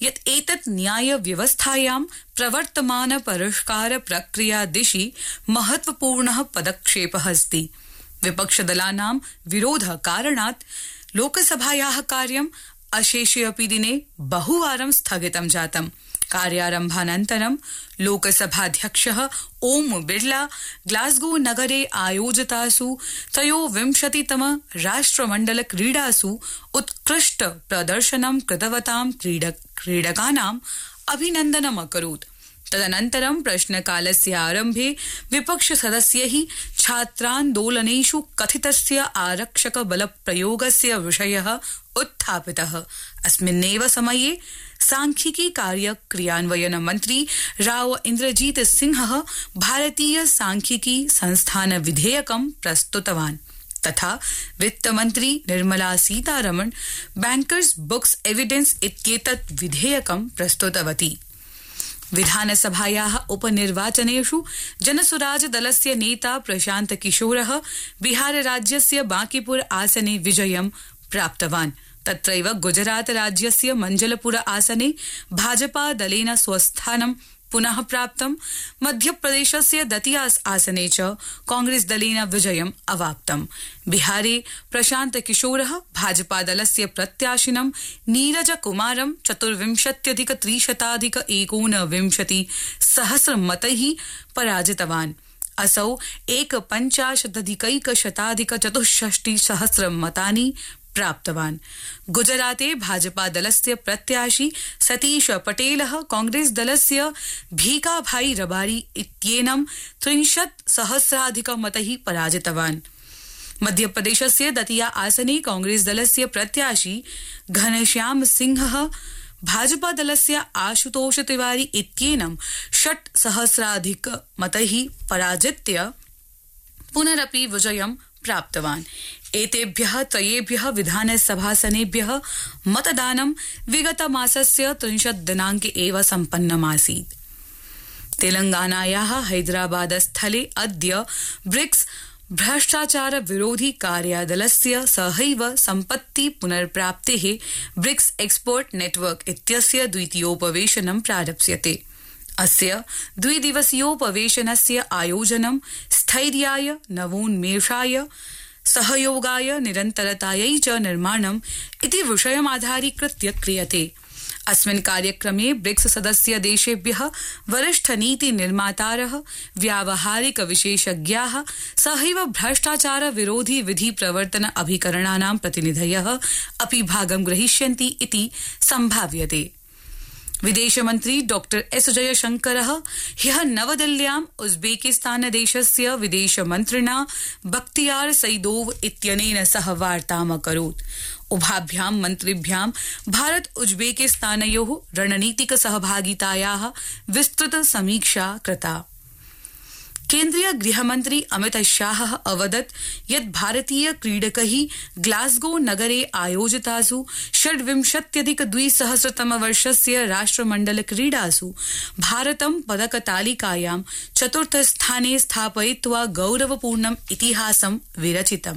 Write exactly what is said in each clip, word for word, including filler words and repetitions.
यत् एतत् न्याय व्यवस्थायां प्रवर्तमान परिष्कार प्रक्रिया दिशि महत्वपूर्णः पदक्षेपः अस्ति। विपक्षदलानां विरोध कारणात् लोकसभायाः कार्यम् अशेषे अपि दिने बहुवारं स्थगितं जातम्। कार्यारम्भानन्तरं लोकसभाध्यक्षः ओम बिर्ला ग्लासगो नगरे आयोजितासु त्रयोविंशतितम राष्ट्रमण्डल क्रीडासु उत्कृष्ट प्रदर्शनं कृतवतां क्रीडक क्रीडकानाम् अभिनन्दनम् अकरोत्। तदनन्तरं प्रश्नकालस्य आरम्भे विपक्षसदस्यैः छात्रान्दोलनेषु कथितस्य आरक्षक बलप्रयोगस्य विषयः उत्थापितः। अस्मिन्नेव समये सांख्यिकी कार्य क्रियान्वयन मन्त्री राव इन्द्रजीत सिंहः भारतीय सांख्यिकी संस्थान विधेयकं प्रस्तुतवान् तथा वित्तमन्त्री Nirmala Sitharaman bankers books evidence इत्येतत् विधेयकं प्रस्तुतवती। विधानसभायाः उपनिर्वाचनेषु जनसुराज दलस्य नेता प्रशान्त किशोरः बिहार राज्यस्य बांकीपुर आसने विजयं प्राप्तवान्। तत्रैव गुजरात राज्यस्य मंजलपुर आसने भाजपा दलेन स्वस्थानं पुनः प्राप्तम्। मध्यप्रदेशस्य दतिया आसने च कांग्रेस दलेन विजयम् अवाप्तम्। बिहारे प्रशान्त किशोरः भाजपा दलस्य प्रत्याशिनं नीरज कुमारं चतुर्विंशत्यधिक त्रिशताधिक एकोनविंशति सहस्र मतैः पराजितवान्। असौ एकपञ्चाशदधिकैकशताधिक चतुष्षष्टि सहस्र मतानि प्राप्तवान्। गुजराते भाजपा दलस्य प्रत्याशी सतीश पटेलः कांग्रेस दलस्य भीकाभाई रबारी इत्येनं त्रिंशत् सहस्राधिक मतैः पराजितवान्। मध्यप्रदेशस्य दतिया आसने कांग्रेस दलस्य प्रत्याशी घनश्याम सिंहः भाजपा दलस्य आशुतोष तिवारी इत्येनं षट् सहस्राधिक मतैः पराजित्य पुनरपि विजयं प्राप्तवान्। एतेभ्यः त्रयेभ्यः विधानसभासनेभ्यः मतदानं विगतमासस्य त्रिंशत् दिनाङ्के एव सम्पन्नमासीत्। तेलंगानायाः हैदराबाद स्थले अद्य ब्रिक्स भ्रष्टाचार विरोधी कार्यादलस्य सहैव सम्पत्ति पुनर्प्राप्तेः ब्रिक्स एक्सपर्ट नेटवर्क इत्यस्य द्वितीयोपवेशनं प्रारप्स्यते। अस्य द्विदिवसीयोपवेशनस्य आयोजनं स्थैर्याय, नवोन्मेषाय, सहयोगाय, निरन्तरतायै च निर्माणम् इति विषयमाधारीकृत्य क्रियते। अस्मिन् कार्यक्रमे ब्रिक्स सदस्य देशेभ्यः वरिष्ठ नीति निर्मातारः, व्यावहारिक विशेषज्ञाः सहैव भ्रष्टाचार विरोधी विधि प्रवर्तन अभिकरणानां प्रतिनिधयः अपि भागं ग्रहीष्यन्ति इति संभाव्यते। विदेशमन्त्री डॉक्टर एस जयशंकरः ह्यः नवदिल्ल्याम् उज्बेकिस्तान देशस्य विदेशमन्त्रिणा बख्तियार सईदोव इत्यनेन सह वार्ताम् अकरोत्। उभाभ्यां मन्त्रिभ्यां भारत उज्बेकिस्तानयोः रणनीतिक सहभागितायाः विस्तृत समीक्षा कृता। केन्द्रीय गृहमन्त्री अमित शाहः अवदत् यत् भारतीय क्रीडकैः ग्लासगो नगरे आयोजितासु षड्विंशत्यधिक द्विसहस्रतम वर्षस्य राष्ट्रमण्डल क्रीडासु भारतं पदकतालिकायां चतुर्थस्थाने स्थापयित्वा गौरवपूर्णम् इतिहासं विरचितम्।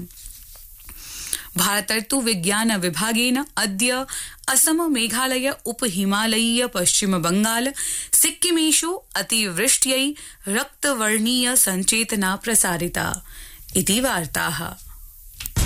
भारतर्तु विज्ञान विभागेन अद्य असम, मेघालय, उपहिमालयीय, पश्चिम बंगाल, सिक्किमेषु अतिवृष्ट्यै रक्तवर्णीय संचेतना प्रसारिता इति वार्ताः।